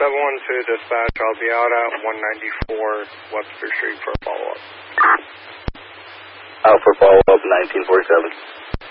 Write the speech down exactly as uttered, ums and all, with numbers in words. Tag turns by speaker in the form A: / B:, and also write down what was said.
A: seven one two dispatch, I'll be out at one ninety-four Webster Street for a follow-up.
B: Out for follow-up, nineteen forty-seven.